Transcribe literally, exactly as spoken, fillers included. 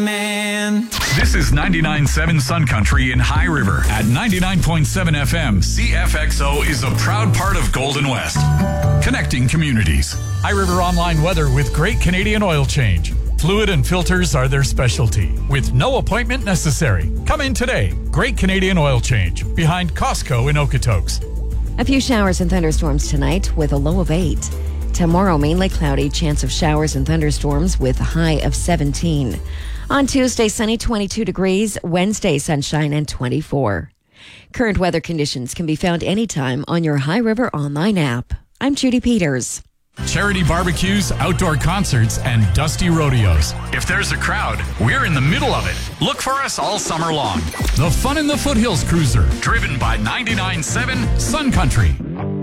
Man. This is ninety-nine point seven Sun Country in High River. At ninety-nine point seven F M, C F X O is a proud part of Golden West. Connecting communities. High River Online Weather with Great Canadian Oil Change. Fluid and filters are their specialty, with no appointment necessary. Come in today. Great Canadian Oil Change, behind Costco in Okotoks. A few showers and thunderstorms tonight with a low of eight. Tomorrow, mainly cloudy, chance of showers and thunderstorms with a high of seventeen. On Tuesday, sunny, twenty-two degrees. Wednesday, sunshine and twenty-four. Current weather conditions can be found anytime on your High River Online app. I'm Judy Peters. Charity barbecues, outdoor concerts, and dusty rodeos. If there's a crowd, we're in the middle of it. Look for us all summer long. The Fun in the Foothills Cruiser, Driven by ninety-nine point seven Sun Country.